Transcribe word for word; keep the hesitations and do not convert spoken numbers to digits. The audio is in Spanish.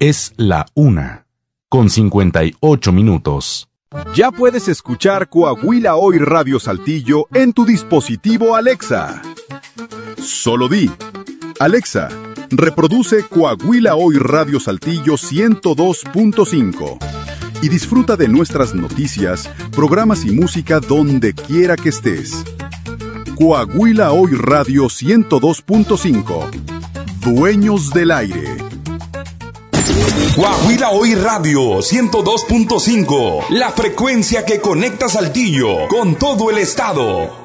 Es la una, con cincuenta y ocho minutos. Ya puedes escuchar Coahuila Hoy Radio Saltillo en tu dispositivo Alexa. Solo di: Alexa, reproduce Coahuila Hoy Radio Saltillo ciento dos punto cinco y disfruta de nuestras noticias, programas y música donde quiera que estés. Coahuila Hoy Radio ciento dos punto cinco. Dueños del aire. Coahuila Hoy Radio ciento dos punto cinco. La frecuencia que conecta Saltillo con todo el estado.